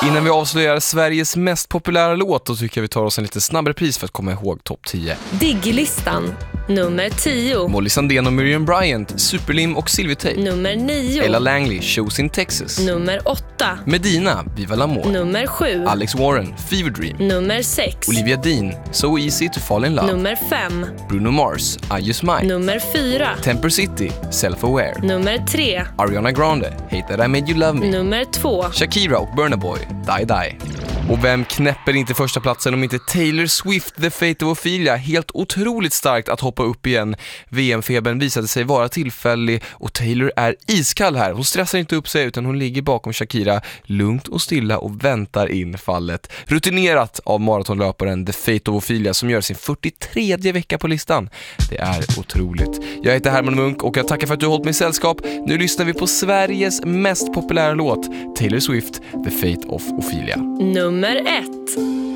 Innan vi avslöjar Sveriges mest populära låt, då tycker jag vi tar oss en lite snabbare pris för att komma ihåg topp 10. Digglistan. Nummer 10. Molly Sandén och Miriam Bryant, Superlim och Silvertape. Nummer 9. Ella Langley, Shows in Texas. Nummer 8. Medina, Viva l'Amour. Nummer 7. Alex Warren, Fever Dream. Nummer 6. Olivia Dean, So Easy to Fall in Love. Nummer 5. Bruno Mars, I Just Might. Nummer 4. Temper City, Self-Aware. Nummer 3. Ariana Grande, Hate That I Made You Love Me. Nummer 2. Shakira och Burna Boy, Die Die. Och vem knäpper inte första platsen om inte Taylor Swift, The Fate of Ophelia? Helt otroligt starkt att hoppa upp igen. VM-febern visade sig vara tillfällig och Taylor är iskall här. Hon stressar inte upp sig utan hon ligger bakom Shakira lugnt och stilla och väntar in fallet. Rutinerat av maratonlöparen The Fate of Ophelia som gör sin 43:e vecka på listan. Det är otroligt. Jag heter Herman Munk och jag tackar för att du har hållit mig sällskap. Nu lyssnar vi på Sveriges mest populära låt, Taylor Swift, The Fate of Ophelia. Nummer 1.